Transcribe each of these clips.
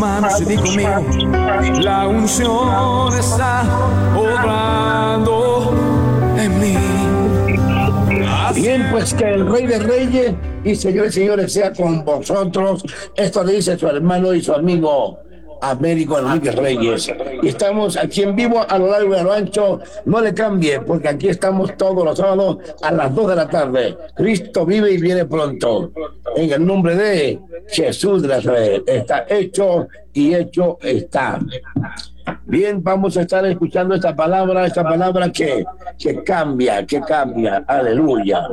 Manos y di conmigo, la unción está obrando en mí. Bien, pues que el Rey de Reyes y Señores y Señores sea con vosotros. Esto le dice su hermano y su amigo Américo Enríquez Reyes. Y estamos aquí en vivo a lo largo y a lo ancho. No le cambie, porque aquí estamos todos los sábados a las 2 de la tarde. Cristo vive y viene pronto. En el nombre de Jesús de Nazaret. Está hecho y hecho está. Bien, vamos a estar escuchando esta palabra que cambia, aleluya.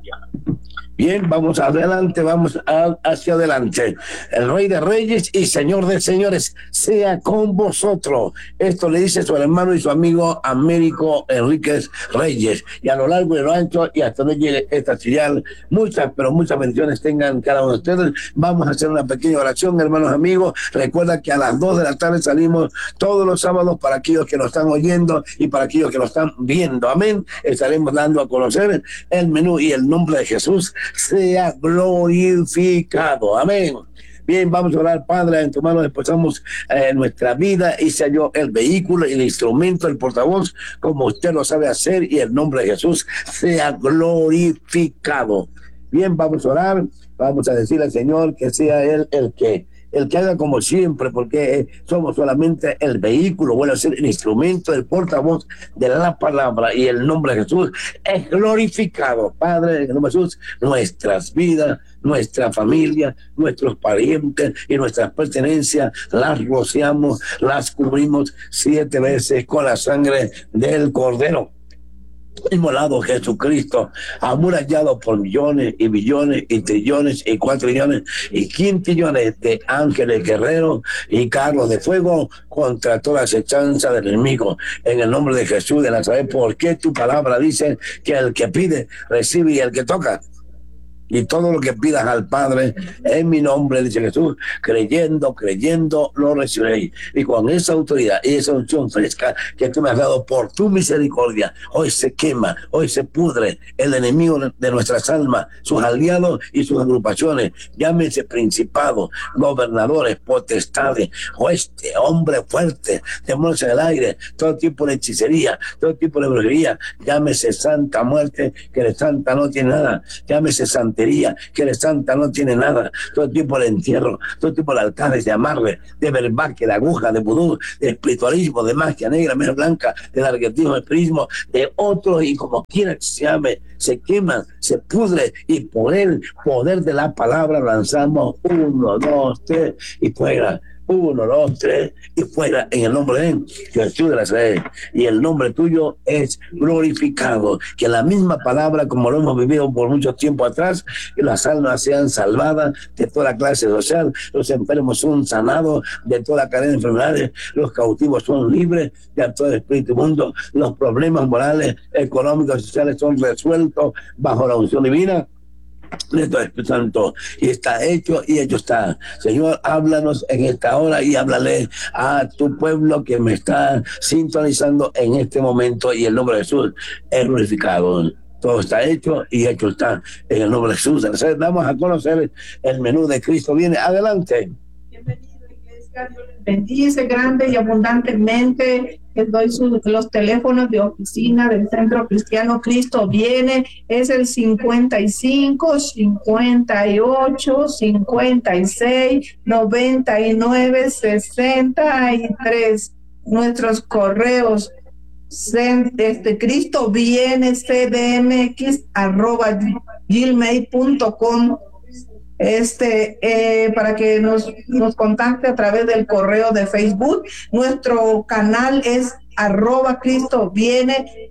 Bien, vamos adelante, hacia adelante. El Rey de Reyes y Señor de Señores sea con vosotros. Esto le dice su hermano y su amigo Américo Enríquez Reyes. Y a lo largo y a lo ancho, y hasta donde llegue esta señal, muchas bendiciones tengan cada uno de ustedes. Vamos a hacer una pequeña oración, hermanos amigos. Recuerda que a las 2 de la tarde salimos todos los sábados para aquellos que nos están oyendo y para aquellos que nos están viendo. Amén. Estaremos dando a conocer el menú y el nombre de Jesús sea glorificado. Amén. Bien, vamos a orar. Padre, en tu mano depositamos nuestra vida y sea yo el vehículo, el instrumento, el portavoz, como usted lo sabe hacer, y el nombre de Jesús sea glorificado. Bien, vamos a orar. Vamos a decirle al Señor que sea Él el que haga como siempre, porque somos solamente el vehículo, bueno, ser el instrumento, el portavoz de la palabra, y el nombre de Jesús es glorificado. Padre, en el nombre de Jesús, nuestras vidas, nuestra familia, nuestros parientes y nuestras pertenencias las rociamos, las cubrimos 7 veces con la sangre del Cordero inmolado Jesucristo, amurallado por millones y billones y trillones y cuatrillones y quintillones de ángeles guerreros y carros de fuego contra toda acechanza del enemigo. En el nombre de Jesús de Nazaret, porque tu palabra dice que el que pide recibe y el que toca. Y todo lo que pidas al Padre en mi nombre, dice Jesús, creyendo, lo recibiréis. Y con esa autoridad y esa unción fresca que tú me has dado por tu misericordia, hoy se quema, hoy se pudre el enemigo de nuestras almas, sus aliados y sus agrupaciones, llámese principados, gobernadores, potestades, huestes, hombres fuertes, demonios en el aire, todo tipo de hechicería, todo tipo de brujería, llámese santa muerte, que de santa no tiene nada, llámese santería, que de santa no tiene nada, todo tipo de entierro, todo tipo de altares, de amarre, de verbaque, de aguja, de vudú, de espiritualismo, de magia negra, magia blanca, del arquetismo, del espiritismo, de otros, y como quiera que se llame, se queman, se pudre, y por el poder de la palabra lanzamos 1, 2, 3 y fuera. 1, 2, 3 y fuera, en el nombre de Jesús de Nazaret. Y el nombre tuyo es glorificado. Que la misma palabra, como lo hemos vivido por mucho tiempo atrás, que las almas sean salvadas de toda clase social, los enfermos son sanados de toda cadena de enfermedades, los cautivos son libres de todo el espíritu inmundo, los problemas morales, económicos y sociales son resueltos bajo la unción divina de tu Espíritu Santo, y está hecho y hecho está. Señor, háblanos en esta hora y háblale a tu pueblo que me está sintonizando en este momento, y el nombre de Jesús es glorificado. Todo está hecho y hecho está, en el nombre de Jesús. Entonces, vamos a conocer el menú de Cristo viene. Adelante. Bienvenido, iglesia. Dios les bendice grande y abundantemente. Les doy los teléfonos de oficina del Centro Cristiano Cristo Viene. Es el 55 58 56 99 63. Nuestros correos: Cristo Viene cdmx@gmail.com. Para que nos contacte a través del correo de Facebook. Nuestro canal es @Cristo Viene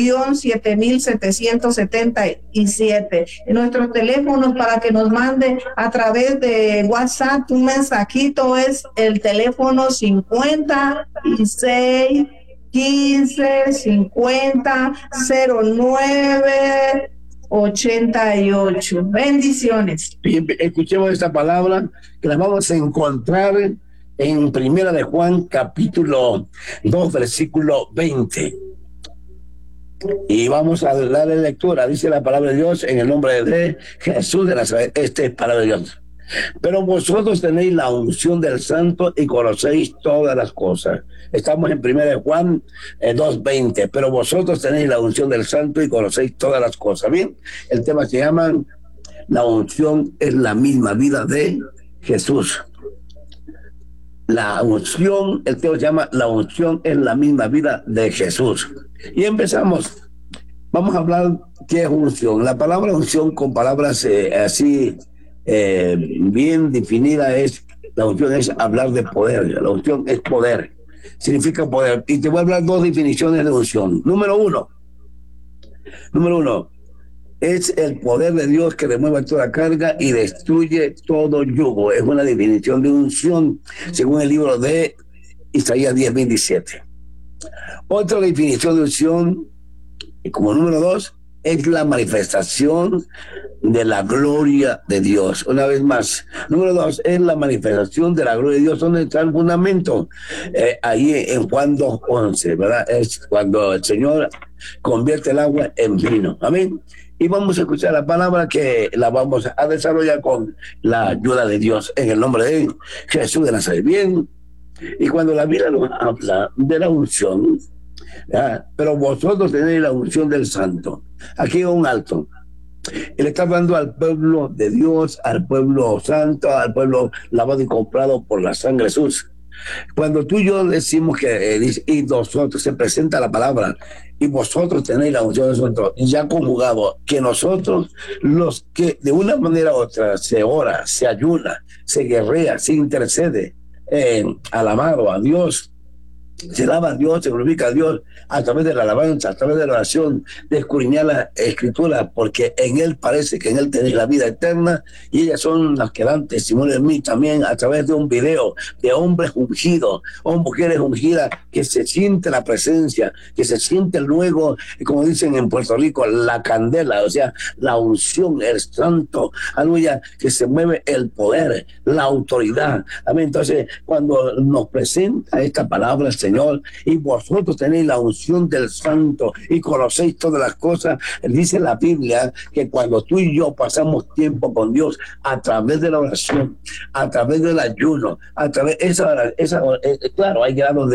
_7777. Nuestros teléfonos para que nos mande a través de WhatsApp un mensajito es el teléfono 56 15 50 09 88. Bendiciones. Bien, escuchemos esta palabra que la vamos a encontrar en Primera de Juan, capítulo 2, versículo 20. Y vamos a darle lectura. Dice la palabra de Dios en el nombre de Jesús de Nazaret. Esta es palabra de Dios. Pero vosotros tenéis la unción del Santo y conocéis todas las cosas. Estamos en 1 Juan 2:20. Pero vosotros tenéis la unción del Santo y conocéis todas las cosas. Bien, el tema se llama la unción es la misma vida de Jesús. La unción, el tema se llama la unción es la misma vida de Jesús. Y empezamos. Vamos a hablar qué es unción. La palabra unción con palabras así bien definida es, la unción es hablar de poder. La unción es poder, significa poder. Y te voy a hablar dos definiciones de unción. Número uno, es el poder de Dios que remueve toda carga y destruye todo yugo. Es una definición de unción según el libro de Isaías 10:27. Otra definición de unción, como número dos, es la manifestación de la gloria de Dios. Una vez más, número dos, es la manifestación de la gloria de Dios. ¿Dónde está el fundamento? Ahí en Juan 2:11, ¿verdad? Es cuando el Señor convierte el agua en vino. Amén. Y vamos a escuchar la palabra que la vamos a desarrollar con la ayuda de Dios en el nombre de Jesús de Nazaret. Bien, y cuando la Biblia nos habla de la unción, pero vosotros tenéis la unción del Santo. Aquí hay un alto. Él está hablando al pueblo de Dios, al pueblo santo, al pueblo lavado y comprado por la sangre de Jesús. Cuando tú y yo decimos que y nosotros, se presenta la palabra y vosotros tenéis la unción del Santo, ya conjugado, que nosotros, los que de una manera u otra se ora, se ayuna, se guerrea, se intercede, alabado a Dios, se alaba a Dios, se glorifica a Dios a través de la alabanza, a través de la oración, de escudriñar la Escritura, porque en Él parece que en Él tenéis la vida eterna, y ellas son las que dan testimonio de mí también a través de un video de hombres ungidos o mujeres ungidas, que se siente la presencia, que se siente luego, como dicen en Puerto Rico, la candela, o sea, la unción, el santo, aleluya, que se mueve el poder, la autoridad. Amén. Entonces, cuando nos presenta esta palabra, Señor, y vosotros tenéis la unción del Santo y conocéis todas las cosas, dice la Biblia que cuando tú y yo pasamos tiempo con Dios a través de la oración, a través del ayuno, a través claro, hay grados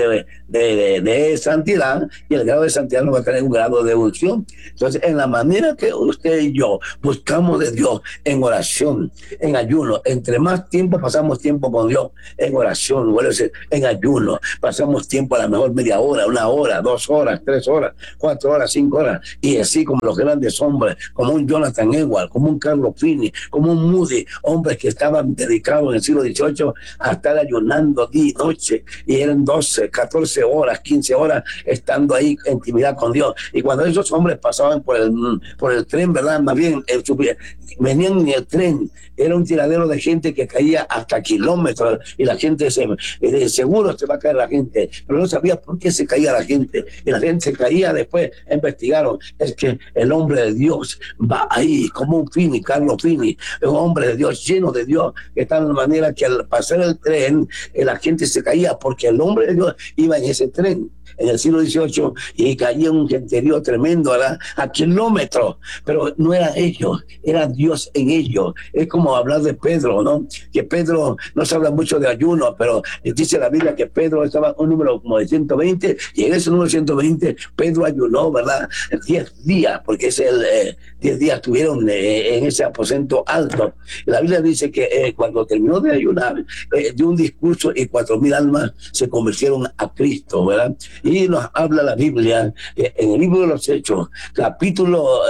de santidad, y el grado de santidad no va a tener un grado de unción. Entonces, en la manera que usted y yo buscamos de Dios en oración, en ayuno, entre más tiempo pasamos tiempo con Dios en oración, en ayuno, pasamos tiempo a la mejor media hora, 1 hora, 2 horas, 3 horas, 4 horas, 5 horas, y así como los grandes hombres, como un Jonathan Edwards, como un Carlos Finney, como un Moody, hombres que estaban dedicados en el siglo XVIII a estar ayunando día y noche, y eran 12, 14 horas, 15 horas estando ahí en intimidad con Dios. Y cuando esos hombres pasaban por el tren, ¿verdad? Más bien, venían en el tren, era un tiradero de gente que caía hasta kilómetros, y la gente seguro se va a caer la gente, pero no sabía por qué se caía la gente, y la gente se caía. Después investigaron, es que el hombre de Dios va ahí, como un Finney, Carlos Finney, un hombre de Dios, lleno de Dios, que está de manera que al pasar el tren, la gente se caía, porque el hombre de Dios iba en ese tren en el siglo XVIII, y caía un gentío tremendo a kilómetros, pero no eran ellos, era Dios en ellos. Es como hablar de Pedro, ¿no? Que Pedro, no se habla mucho de ayuno, pero dice la Biblia que Pedro estaba un número como de 120, y en ese número 120 Pedro ayunó, ¿verdad? 10 días, porque es 10 días estuvieron en ese aposento alto. La Biblia dice que cuando terminó de ayunar, dio un discurso y 4,000 almas se convirtieron a Cristo, ¿verdad? Y nos habla la Biblia en el libro de los Hechos, capítulo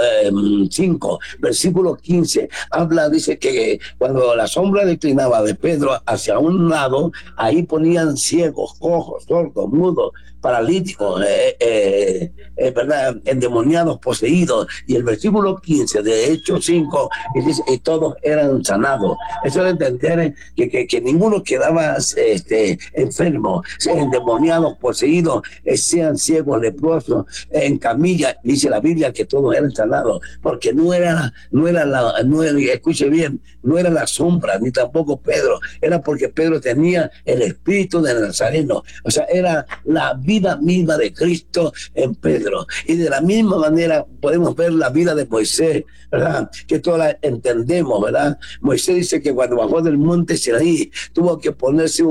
5, versículo 15, dice que cuando la sombra declinaba de Pedro hacia un lado, ahí ponían ciegos, cojos, sordos, mudos, paralíticos, ¿verdad? Endemoniados, poseídos. Y el versículo 15 de Hechos 5, y dice, y todos eran sanados. Eso es entender que ninguno quedaba enfermo, endemoniados, poseídos. sean ciegos, leprosos, en camilla. Dice la Biblia que todos eran sanados, porque escuche bien, no era la sombra, ni tampoco Pedro, era porque Pedro tenía el espíritu del Nazareno, o sea, era la vida misma de Cristo en Pedro. Y de la misma manera podemos ver la vida de Moisés, ¿verdad? Que todas la entendemos, ¿verdad? Moisés dice que cuando bajó del monte Sinaí tuvo que ponerse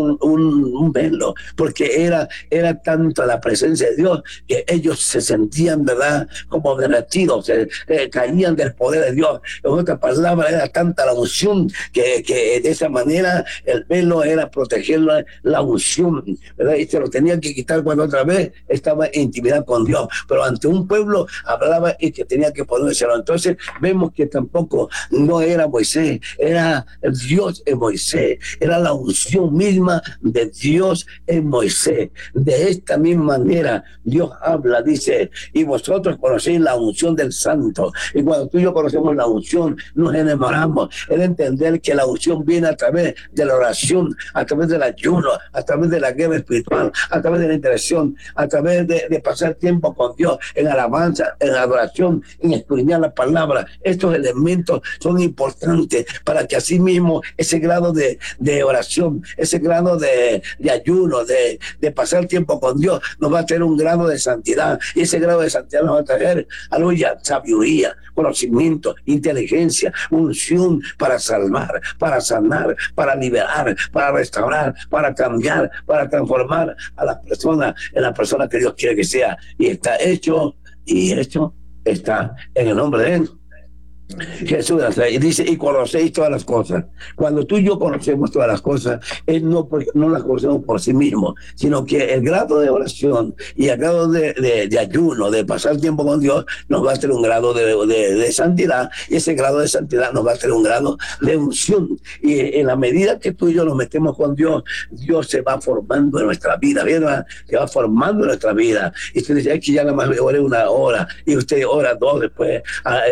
un velo, porque era tanto la presencia de Dios que ellos se sentían, ¿verdad?, como derretidos, caían del poder de Dios. En otras palabras, era tanta la unción que de esa manera el velo era proteger la unción, ¿verdad? Y se lo tenía que quitar cuando otra vez estaba en intimidad con Dios, pero ante un pueblo hablaba y que tenía que ponérselo. Entonces vemos que tampoco no era Moisés, era Dios en Moisés, era la unción misma de Dios en Moisés. De esta misma manera Dios habla, dice, y vosotros conocéis la unción del Santo. Y cuando tú y yo conocemos la unción, nos enamoramos. Es entender que la unción viene a través de la oración, a través del ayuno, a través de la guerra espiritual, a través de la intercesión, a través de pasar tiempo con Dios, en alabanza, en adoración, en escudriñar la palabra. Estos elementos son importantes para que así mismo ese grado de oración, ese grado de ayuno, de pasar tiempo con Dios, nos va a tener un grado de santidad, y ese grado de santidad nos va a traer, aleluya, sabiduría, conocimiento, inteligencia, unción para salvar, para sanar, para liberar, para restaurar, para cambiar, para transformar a las personas en la persona que Dios quiere que sea. Y está hecho, y hecho está en el nombre de Él. Jesús dice, y conocéis todas las cosas. Cuando tú y yo conocemos todas las cosas, es no las conocemos por sí mismos, sino que el grado de oración y el grado de ayuno, de pasar tiempo con Dios, nos va a tener un grado de santidad, y ese grado de santidad nos va a tener un grado de unción. Y en la medida que tú y yo nos metemos con Dios, Dios se va formando en nuestra vida, ¿verdad? Se va formando en nuestra vida. Y usted dice, es que ya nada más oré una hora, y usted ora dos, después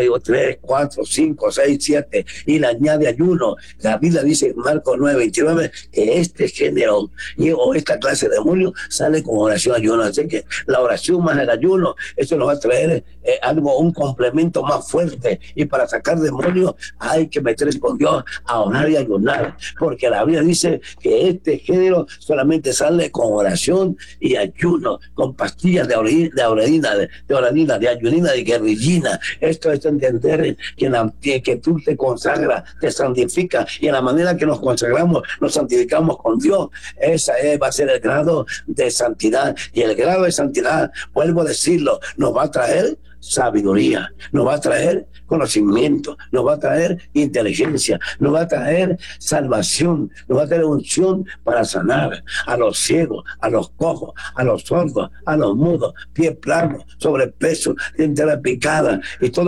3, 4, 5, 6, 7, y le añade ayuno. La Biblia dice en Marcos 9:29 que este género o esta clase de demonio sale con oración, ayuno. Así que la oración más el ayuno, eso nos va a traer un complemento más fuerte. Y para sacar demonios hay que meterse con Dios a orar y ayunar, porque la Biblia dice que este género solamente sale con oración y ayuno, con pastillas de oradina, de ayunina, de guerrillina. Esto es entender que tú te consagras, te santificas, y en la manera que nos consagramos, nos santificamos con Dios. Va a ser el grado de santidad, y el grado de santidad, vuelvo a decirlo, nos va a traer sabiduría, nos va a traer conocimiento, nos va a traer inteligencia, nos va a traer salvación, nos va a traer unción para sanar a los ciegos, a los cojos, a los sordos, a los mudos, pies planos, sobrepeso, diente picada, y todo